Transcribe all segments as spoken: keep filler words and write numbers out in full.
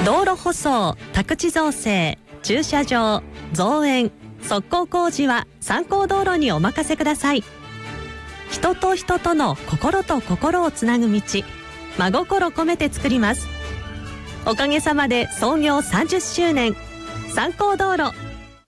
道路舗装、宅地造成、駐車場、造園、側溝工事は参考道路にお任せください。人と人との心と心をつなぐ道、真心込めて作ります。おかげさまで創業さんじゅっしゅうねん、参考道路。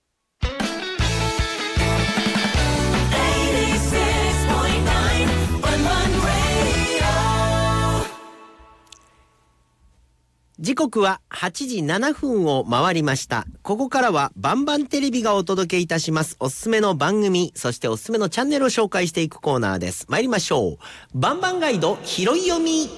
時刻ははちじななふんを回りました。ここからはバンバンテレビがお届けいたしますおすすめの番組、そしておすすめのチャンネルを紹介していくコーナーです。参りましょう。バンバンガイド拾い読み。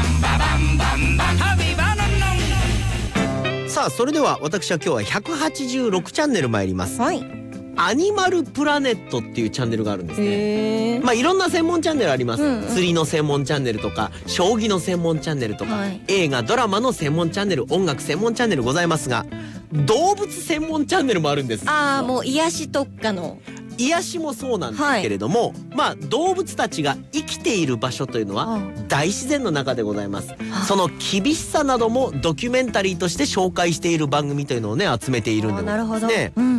さあ、それでは私は今日はひゃくはちじゅうろくチャンネル参ります。 はい。 アニマルプラネットっていうチャンネルがあるんですね。まあいろんな専門チャンネルあります、うんうん、釣りの専門チャンネルとか将棋の専門チャンネルとか、はい、映画ドラマの専門チャンネル、音楽専門チャンネルございますが、動物専門チャンネルもあるんです。 ああ、もう癒し特化の。 癒しもそうなんですけれども、はい、まあ動物たちが生きている場所というのは大自然の中でございます。その厳しさなどもドキュメンタリーとして紹介している番組というのをね集めているんでございますね。うんうん、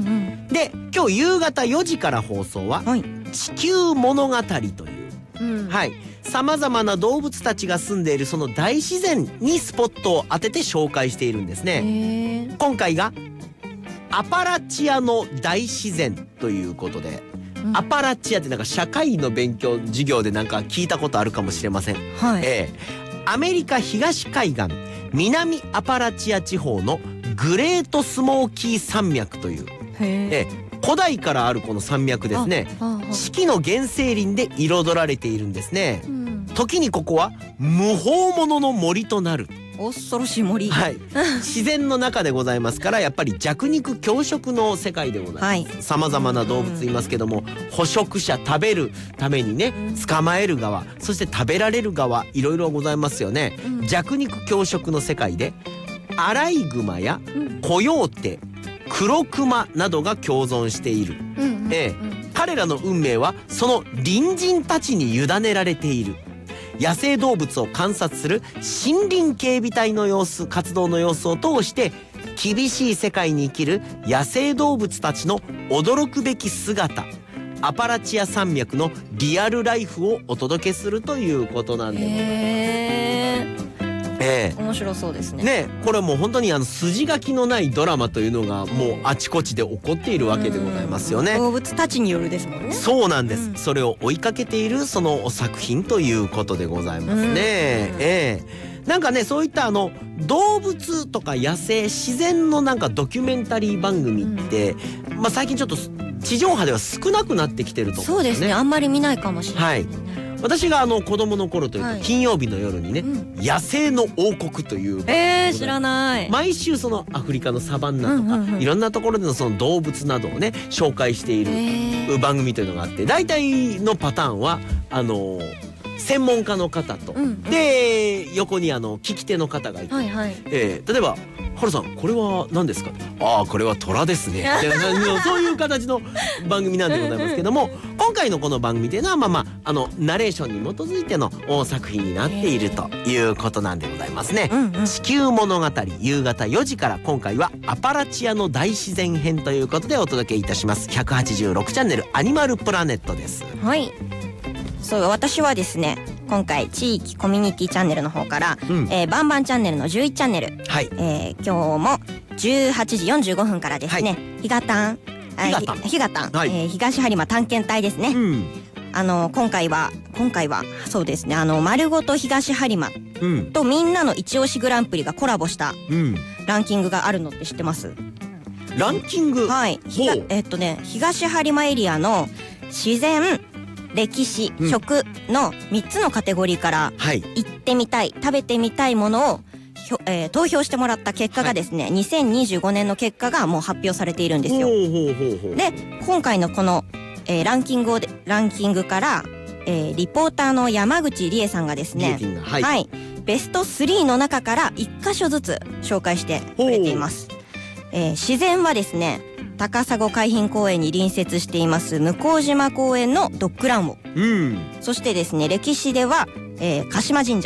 で今日夕方よじから放送は、はい、地球物語という、うん、はい、さまざまな動物たちが住んでいるその大自然にスポットを当てて紹介しているんですね。今回がアパラチアの大自然ということで、うん、アパラチアってなんか社会の勉強授業でなんか聞いたことあるかもしれません。はい、えー、アメリカ東海岸南アパラチア地方のグレートスモーキー山脈という、えー、古代からあるこの山脈ですね。四季の原生林で彩られているんですね。うん、時にここは無法者の森となる。 恐ろしい森、 はい、自然の中でございますから、やっぱり弱肉強食の世界でございます。さまざまな動物いますけども、捕食者、食べるためにね、捕まえる側、そして食べられる側、いろいろございますよね。うん、弱肉強食の世界でアライグマやコヨーテ、黒クマなどが共存している。うんうん、ええ、彼らの運命はその隣人たちに委ねられている。野生動物を観察する森林警備隊の様子、活動の様子を通して厳しい世界に生きる野生動物たちの驚くべき姿、アパラチア山脈のリアルライフをお届けするということなんでございます。 へー、えー、面白そうですね。 ね、これもう本当にあの筋書きのないドラマというのがもうあちこちで起こっているわけでございますよね。 動物たちによるですもんね。 そうなんです、うん、それを追いかけているその作品ということでございますね。えー、なんかね、そういったあの動物とか野生自然のなんかドキュメンタリー番組って、うん、まあ最近ちょっと地上波では少なくなってきてると思うんですね。 そうですね、あんまり見ないかもしれない、ね。はい、私があの子供の頃というと、はい、金曜日の夜にね、うん、野生の王国という、 えー、知らない。 毎週そのアフリカのサバンナとか、うんうんうん、いろんなところでのその動物などをね紹介している番組というのがあって、大体のパターンはあの専門家の方と、うんうん、で横にあの聞き手の方がいて、はいはい、えー、例えばハルさんこれは何ですか、ああこれは虎ですねそういう形の番組なんでございますけども、今回のこの番組というのはまあまああのナレーションに基づいての作品になっているということなんでございますね。うんうん、地球物語夕方よじから今回はアパラチアの大自然編ということでお届けいたします。ひゃくはちじゅうろくチャンネルアニマルプラネットです。 はい、そう、私はですね今回地域コミュニティチャンネルの方から、うん、えー、バンバンチャンネルのじゅういちチャンネル、はい、えー、今日もじゅうはちじよんじゅうごふんからですね、はい、ひがたんひがたん、ひがたん、はい、えー、東播磨探検隊ですね。うん、あの今回は今回はそうですね、あの丸ごと東播磨とみんなの一押しグランプリがコラボしたランキングがあるのって知ってます？ ランキング、 はい、えっとね東播磨エリアの自然、歴史、うん、食のみっつのカテゴリーから行ってみたい、食べてみたいものを、えー、投票してもらった結果がですね、はい、にせんにじゅうごねんの結果がもう発表されているんですよ。ほうほうほうほう。で今回のこの、えー、ランキングをでランキングから、えー、リポーターの山口理恵さんがですね、はいはい、ベストスリーの中からいっかしょずつ紹介してくれています。えー、自然はですね高砂海浜公園に隣接しています向島公園のドッグランを、うん、そしてですね歴史では、えー、鹿島神社、